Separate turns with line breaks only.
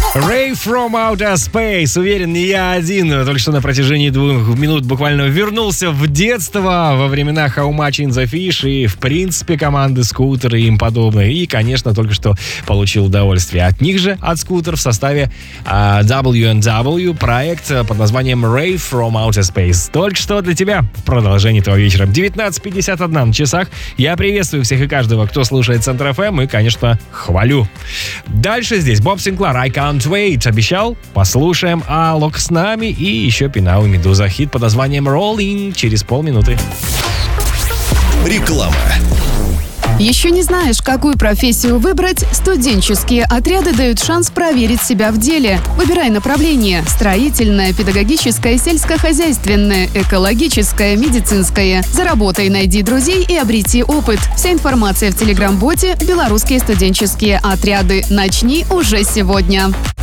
Ray from Outer Space. Уверен, не я один. Только что на протяжении 2 минут буквально вернулся в детство во времена How Much in the Fish и, в принципе, команды Scooter и им подобные. И, конечно, только что получил удовольствие от них же, от Scooter, в составе W&W проект под названием Ray from Outer Space. Только что для тебя в продолжении твоего вечера. 19:51 на часах. Я приветствую всех и каждого, кто слушает Центр FM, и, конечно, хвалю. Дальше здесь Боб Синклар, I Can't Wait. Обещал? Послушаем Алок с нами и еще Пинау и Медуза. Хит под названием Rolling через полминуты.
Реклама.
Еще не знаешь, какую профессию выбрать? Студенческие отряды дают шанс проверить себя в деле. Выбирай направление: строительное, педагогическое, сельскохозяйственное, экологическое, медицинское. Заработай, найди друзей и обрети опыт. Вся информация в телеграм-боте «Белорусские студенческие отряды». Начни уже сегодня.